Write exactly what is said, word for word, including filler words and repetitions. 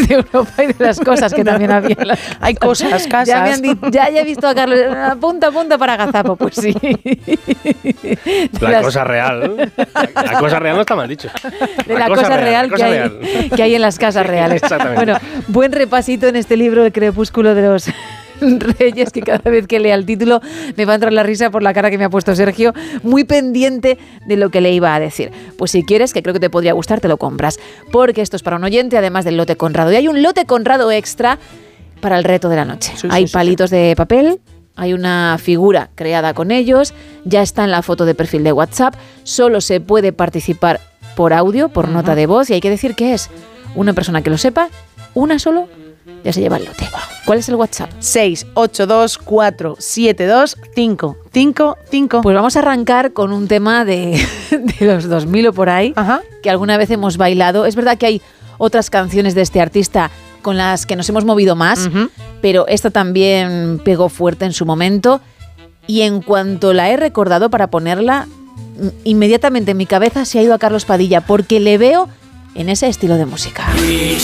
de Europa y de las cosas que también había. Las... Hay cosas, casas. Ya, me han dicho, ya, ya he visto a Carlos, punta, punta para Gazapo, pues sí. La las... cosa real. La cosa real no está mal dicho. De la, la cosa, cosa real, real, que, cosa hay, real. que hay en las casas reales. Exactamente. Bueno, buen repasito en este libro, El crepúsculo de los Reyes, que cada vez que lea el título me va a entrar la risa por la cara que me ha puesto Sergio, muy pendiente de lo que le iba a decir. Pues si quieres, que creo que te podría gustar, te lo compras, porque esto es para un oyente, además del lote Conrado. Y hay un lote Conrado extra para el reto de la noche. Sí, hay sí, palitos sí. de papel, hay una figura creada con ellos, ya está en la foto de perfil de WhatsApp, solo se puede participar por audio, por uh-huh. nota de voz, y hay que decir que es una persona que lo sepa, una solo, ya se lleva el lote. ¿Cuál es el WhatsApp? seis ocho dos cuatro siete dos cinco cinco cinco. Pues vamos a arrancar con un tema de, de los dos mil o por ahí, Ajá. que alguna vez hemos bailado. Es verdad que hay otras canciones de este artista con las que nos hemos movido más, uh-huh. pero esta también pegó fuerte en su momento. Y en cuanto la he recordado para ponerla, inmediatamente en mi cabeza se ha ido a Carlos Padilla, porque le veo en ese estilo de música. Y